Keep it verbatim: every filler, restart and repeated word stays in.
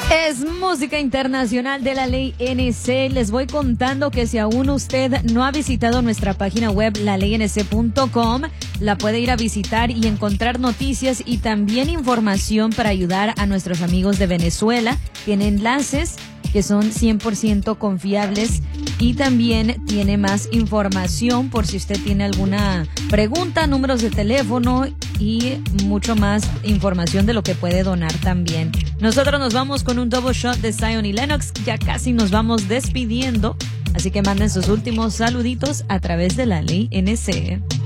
Es música internacional de la ley N C. Les voy contando que si aún usted no ha visitado nuestra página web la ley n c punto com, la puede ir a visitar y encontrar noticias y también información para ayudar a nuestros amigos de Venezuela. Tiene enlaces que son cien por ciento confiables y también tiene más información por si usted tiene alguna pregunta, números de teléfono y mucho más información de lo que puede donar también. Nosotros nos vamos con un double shot de Zion y Lennox, ya casi nos vamos despidiendo, así que manden sus últimos saluditos a través de la ley N C.